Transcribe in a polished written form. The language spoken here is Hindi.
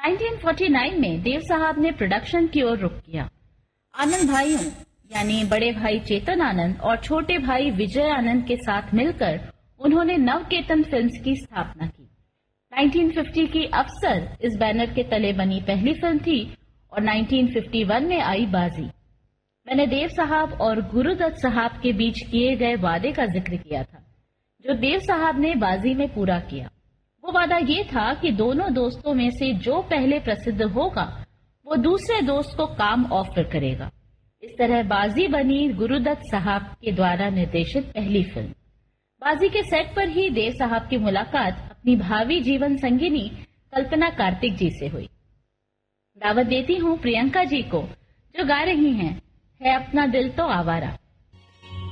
1949 में देव साहब ने प्रोडक्शन की ओर रुख किया। आनंद भाइयों यानी बड़े भाई चेतन आनंद और छोटे भाई विजय आनंद के साथ मिलकर उन्होंने नवकेतन फिल्म्स की स्थापना की। 1950 की अफसर इस बैनर के तले बनी पहली फिल्म थी और 1951 में आई बाजी। मैंने देव साहब और गुरुदत्त साहब के बीच किए गए वादे का जिक्र किया था, जो देव साहब ने बाजी में पूरा किया। वो वादा ये था कि दोनों दोस्तों में से जो पहले प्रसिद्ध होगा वो दूसरे दोस्त को काम ऑफर करेगा। इस तरह बाजी बनी गुरुदत्त साहब के द्वारा निर्देशित पहली फिल्म। बाजी के सेट पर ही देव साहब की मुलाकात अपनी भावी जीवन संगिनी कल्पना कार्तिक जी से हुई। दावत देती हूँ प्रियंका जी को, जो गा रही हैं है अपना दिल तो आवारा।